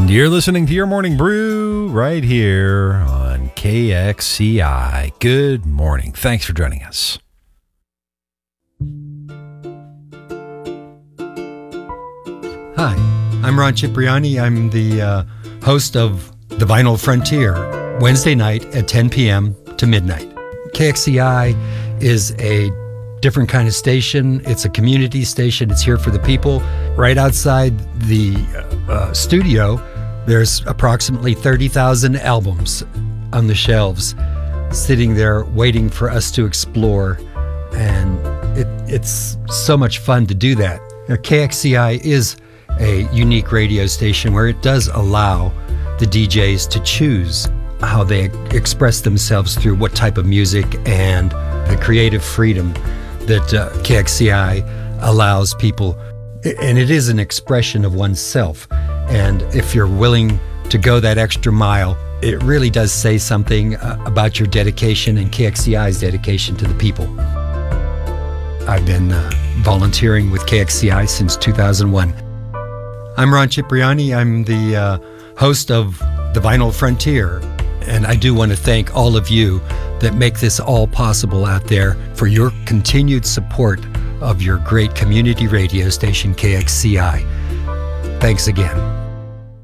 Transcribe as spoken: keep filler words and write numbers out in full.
And you're listening to Your Morning Brew right here on K X C I. Good morning. Thanks for joining us. Hi, I'm Ron Cipriani. I'm the uh, host of The Vinyl Frontier, Wednesday night at ten p.m. to midnight. K X C I is a different kind of station. It's a community station. It's here for the people. Right outside the uh, studio, there's approximately thirty thousand albums on the shelves, sitting there waiting for us to explore. And it, it's so much fun to do that. Now, K X C I is a unique radio station where it does allow the D Js to choose how they express themselves through what type of music, and the creative freedom that uh, K X C I allows people. And it is an expression of oneself. And if you're willing to go that extra mile, it really does say something uh, about your dedication and K X C I's dedication to the people. I've been uh, volunteering with K X C I since two thousand one. I'm Ron Cipriani. I'm the uh, host of The Vinyl Frontier. And I do want to thank all of you that make this all possible out there for your continued support of your great community radio station, K X C I. Thanks again.